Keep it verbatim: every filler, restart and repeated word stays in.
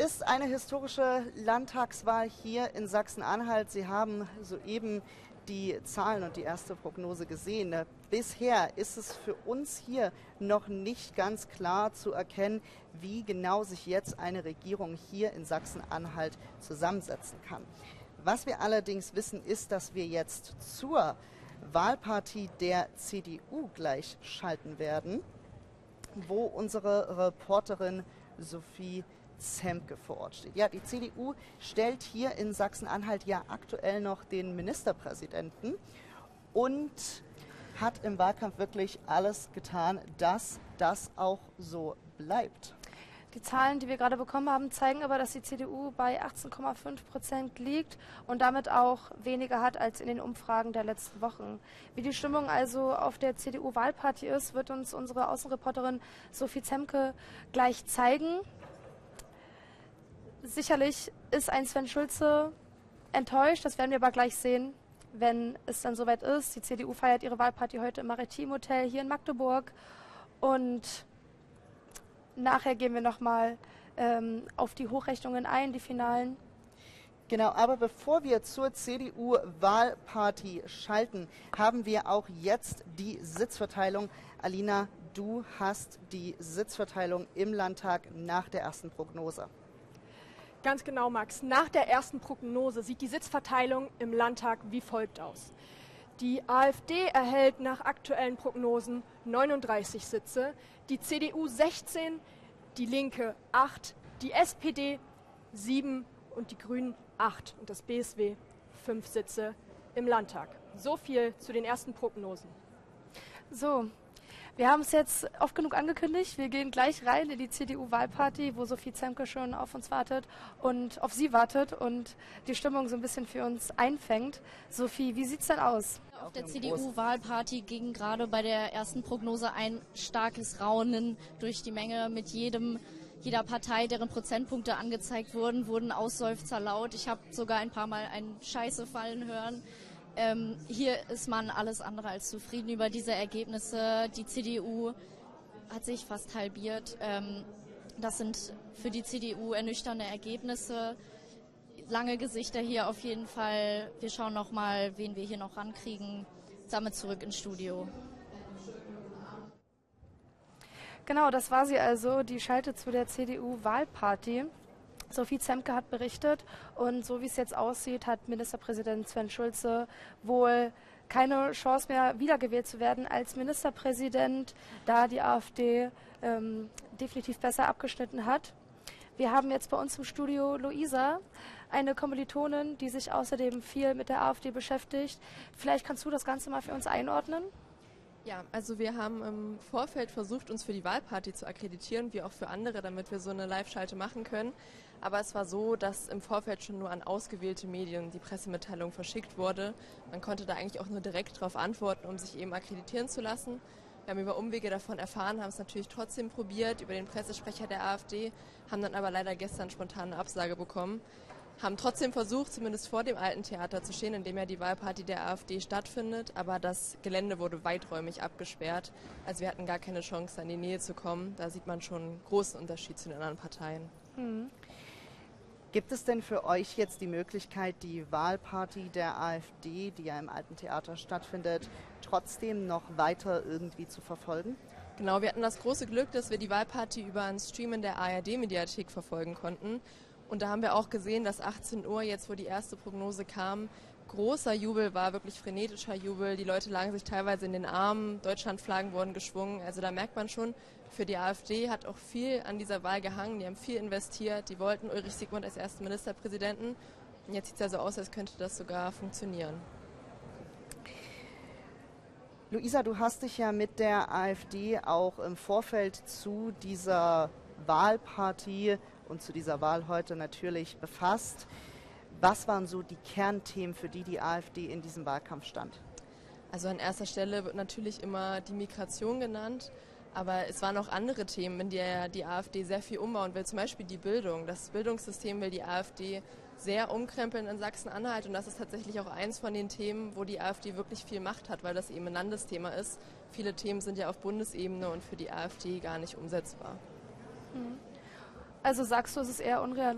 ist eine historische Landtagswahl hier in Sachsen-Anhalt. Sie haben soeben die Zahlen und die erste Prognose gesehen. Bisher ist es für uns hier noch nicht ganz klar zu erkennen, wie genau sich jetzt eine Regierung hier in Sachsen-Anhalt zusammensetzen kann. Was wir allerdings wissen, ist, dass wir jetzt zur Wahlparty der C D U gleich schalten werden, wo unsere Reporterin Sophie Zemke vor Ort steht. Ja, die C D U stellt hier in Sachsen-Anhalt ja aktuell noch den Ministerpräsidenten und hat im Wahlkampf wirklich alles getan, dass das auch so bleibt. Die Zahlen, die wir gerade bekommen haben, zeigen aber, dass die C D U bei achtzehn Komma fünf Prozent liegt und damit auch weniger hat als in den Umfragen der letzten Wochen. Wie die Stimmung also auf der C D U-Wahlparty ist, wird uns unsere Außenreporterin Sophie Zemke gleich zeigen. Sicherlich ist ein Sven Schulze enttäuscht, das werden wir aber gleich sehen, wenn es dann soweit ist. Die C D U feiert ihre Wahlparty heute im Maritim Hotel hier in Magdeburg und nachher gehen wir nochmal ähm, auf die Hochrechnungen ein, die finalen. Genau, aber bevor wir zur C D U-Wahlparty schalten, haben wir auch jetzt die Sitzverteilung. Alina, du hast die Sitzverteilung im Landtag nach der ersten Prognose. Ganz genau, Max. Nach der ersten Prognose sieht die Sitzverteilung im Landtag wie folgt aus. Die AfD erhält nach aktuellen Prognosen neununddreißig Sitze, die C D U sechzehn, die Linke acht, die S P D sieben und die Grünen acht und das B S W fünf Sitze im Landtag. So viel zu den ersten Prognosen. So, wir haben es jetzt oft genug angekündigt. Wir gehen gleich rein in die C D U-Wahlparty, wo Sophie Zemke schon auf uns wartet und auf Sie wartet und die Stimmung so ein bisschen für uns einfängt. Sophie, wie sieht's denn aus? Auf der C D U-Wahlparty ging gerade bei der ersten Prognose ein starkes Raunen durch die Menge. Mit jedem, jeder Partei, deren Prozentpunkte angezeigt wurden, wurden Ausseufzer laut. Ich habe sogar ein paar Mal ein Scheiße fallen hören. Ähm, hier ist man alles andere als zufrieden über diese Ergebnisse. Die C D U hat sich fast halbiert. Ähm, das sind für die C D U ernüchternde Ergebnisse. Lange Gesichter hier auf jeden Fall. Wir schauen noch mal, wen wir hier noch rankriegen. Damit zurück ins Studio. Genau, das war sie also, die schaltet zu der C D U-Wahlparty. Sophie Zemke hat berichtet und so wie es jetzt aussieht, hat Ministerpräsident Sven Schulze wohl keine Chance mehr, wiedergewählt zu werden als Ministerpräsident, da die AfD ähm, definitiv besser abgeschnitten hat. Wir haben jetzt bei uns im Studio Luisa, eine Kommilitonin, die sich außerdem viel mit der AfD beschäftigt. Vielleicht kannst du das Ganze mal für uns einordnen? Ja, also wir haben im Vorfeld versucht, uns für die Wahlparty zu akkreditieren, wie auch für andere, damit wir so eine Live-Schalte machen können. Aber es war so, dass im Vorfeld schon nur an ausgewählte Medien die Pressemitteilung verschickt wurde. Man konnte da eigentlich auch nur direkt darauf antworten, um sich eben akkreditieren zu lassen. Wir haben über Umwege davon erfahren, haben es natürlich trotzdem probiert, über den Pressesprecher der AfD, haben dann aber leider gestern spontan eine Absage bekommen. Haben trotzdem versucht, zumindest vor dem alten Theater zu stehen, in dem ja die Wahlparty der AfD stattfindet, aber das Gelände wurde weiträumig abgesperrt. Also wir hatten gar keine Chance, da in die Nähe zu kommen. Da sieht man schon einen großen Unterschied zu den anderen Parteien. Hm. Gibt es denn für euch jetzt die Möglichkeit, die Wahlparty der AfD, die ja im alten Theater stattfindet, trotzdem noch weiter irgendwie zu verfolgen? Genau, wir hatten das große Glück, dass wir die Wahlparty über einen Stream in der A R D-Mediathek verfolgen konnten. Und da haben wir auch gesehen, dass achtzehn Uhr, jetzt wo die erste Prognose kam, großer Jubel war, wirklich frenetischer Jubel. Die Leute lagen sich teilweise in den Armen, Deutschlandflaggen wurden geschwungen. Also da merkt man schon, für die AfD hat auch viel an dieser Wahl gehangen. Die haben viel investiert, die wollten Ulrich Siegmund als ersten Ministerpräsidenten. Und jetzt sieht es ja so aus, als könnte das sogar funktionieren. Luisa, du hast dich ja mit der AfD auch im Vorfeld zu dieser Wahlparty und zu dieser Wahl heute natürlich befasst. Was waren so die Kernthemen, für die die AfD in diesem Wahlkampf stand? Also an erster Stelle wird natürlich immer die Migration genannt, aber es waren auch andere Themen, in der die AfD sehr viel umbauen will, zum Beispiel die Bildung. Das Bildungssystem will die AfD sehr umkrempeln in Sachsen-Anhalt und das ist tatsächlich auch eins von den Themen, wo die AfD wirklich viel Macht hat, weil das eben ein Landesthema ist. Viele Themen sind ja auf Bundesebene und für die AfD gar nicht umsetzbar. Also sagst du, es ist eher unrealistisch?